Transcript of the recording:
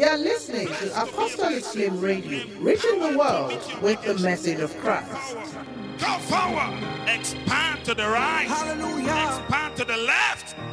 You're listening to Apostolic Flame Radio, reaching the world with the message of Christ. Go forward. Expand to the right. Hallelujah. Expand to the left.